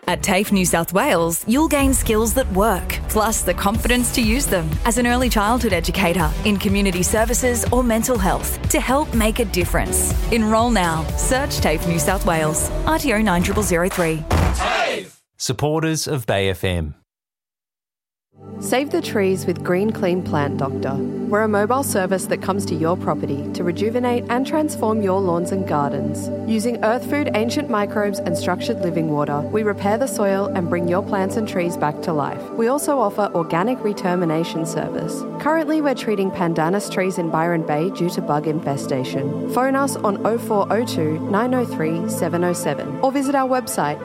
At TAFE New South Wales, you'll gain skills that work, plus the confidence to use them as an early childhood educator in community services or mental health to help make a difference. Enrol now. Search TAFE New South Wales. RTO 9003. TAFE! Supporters of Bay FM. Save the trees with Green Clean Plant Doctor. We're a mobile service that comes to your property to rejuvenate and transform your lawns and gardens. Using earth food, ancient microbes and structured living water, we repair the soil and bring your plants and trees back to life. We also offer organic retermination service. Currently, we're treating pandanus trees in Byron Bay due to bug infestation. Phone us on 0402 903 707 or visit our website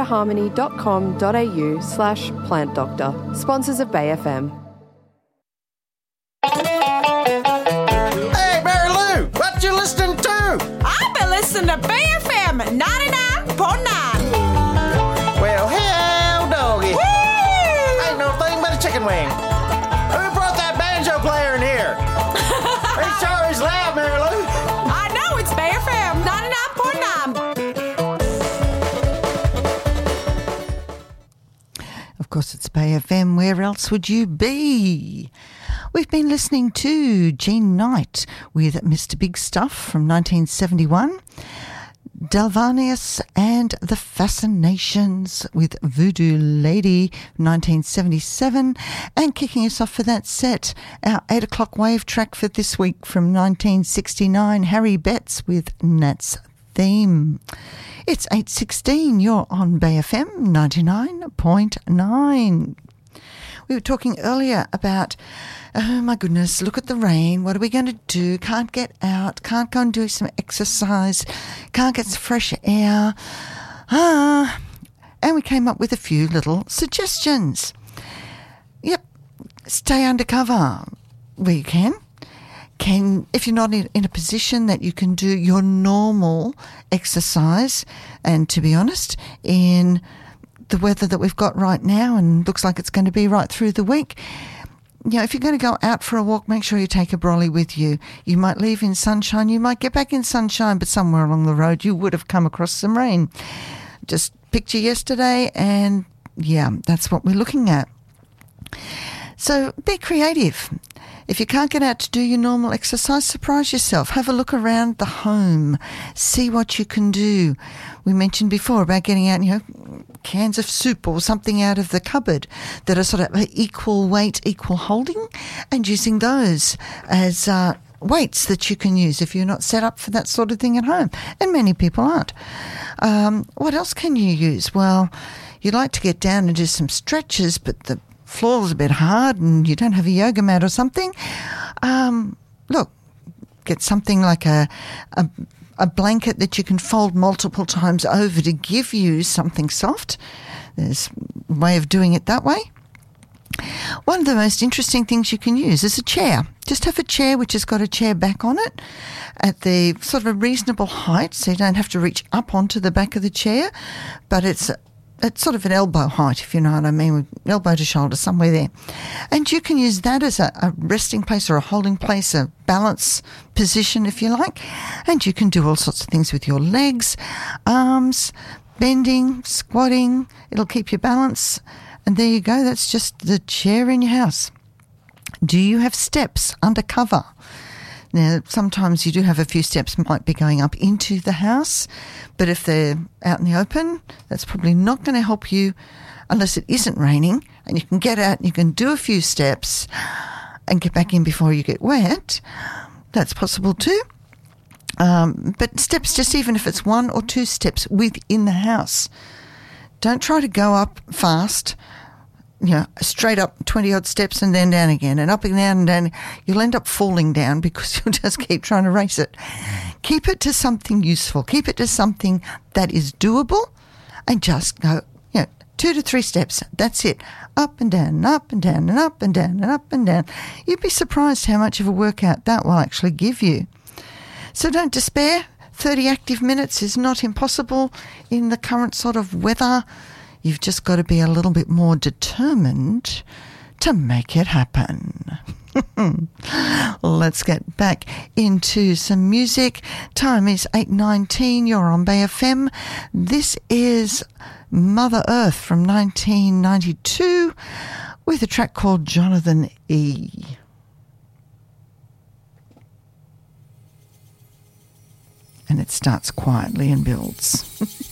natureharmony.com.au/plant doctor. Sponsors of Bay FM. Hey, Mary Lou, what you listening to? I've been listening to Bay FM 99.9. Well, hell, doggy. Woo! Ain't no thing but a chicken wing. Who brought that banjo player in here? He sure is loud, Mary Lou. I know, it's Bay FM 99.9. Of course, it's Bay FM. Where else would you be? We've been listening to Jean Knight with Mr. Big Stuff from 1971, Dalvanius and the Fascinations with Voodoo Lady 1977, and kicking us off for that set, our 8 o'clock wave track for this week from 1969, Harry Betts with Nat's Theme. It's 8:16. You're on Bay FM 99.9. We were talking earlier about, oh my goodness, look at the rain. What are we going to do? Can't get out. Can't go and do some exercise. Can't get some fresh air. And we came up with a few little suggestions. Yep. Stay undercover where you can. If you're not in a position that you can do your normal exercise, and to be honest, in the weather that we've got right now and looks like it's going to be right through the week, if you're going to go out for a walk, make sure you take a brolly with you. You might leave in sunshine, you might get back in sunshine, but somewhere along the road you would have come across some rain. Just picture yesterday, and that's what we're looking at. So be creative. If you can't get out to do your normal exercise, surprise yourself. Have a look around the home. See what you can do. We mentioned before about getting out, cans of soup or something out of the cupboard that are sort of equal weight, equal holding, and using those as weights that you can use if you're not set up for that sort of thing at home. And many people aren't. What else can you use? Well, you'd like to get down and do some stretches, but the floor's a bit hard and you don't have a yoga mat or something. Look, get something like a blanket that you can fold multiple times over to give you something soft. There's a way of doing it that way. One of the most interesting things you can use is a chair. Just have a chair which has got a chair back on it at the sort of a reasonable height, so you don't have to reach up onto the back of the chair, but it's sort of an elbow height, if you know what I mean, with elbow to shoulder, somewhere there. And you can use that as a resting place or a holding place, a balance position, if you like. And you can do all sorts of things with your legs, arms, bending, squatting. It'll keep you balance. And there you go. That's just the chair in your house. Do you have steps under cover? Now, sometimes you do have a few steps might be going up into the house, but if they're out in the open, that's probably not going to help you unless it isn't raining, and you can get out and you can do a few steps and get back in before you get wet. That's possible too. But steps, just even if it's 1 or 2 steps within the house. Don't try to go up fast, straight up 20-odd steps and then down again and up and down and down. You'll end up falling down because you'll just keep trying to race it. Keep it to something useful. Keep it to something that is doable and just go, 2 to 3 steps. That's it. Up and down and up and down and up and down and up and down. You'd be surprised how much of a workout that will actually give you. So don't despair. 30 active minutes is not impossible in the current sort of weather. You've just got to be a little bit more determined to make it happen. Let's get back into some music. Time is 8:19. You're on Bay FM. This is Mother Earth from 1992 with a track called Jonathan E. And it starts quietly and builds.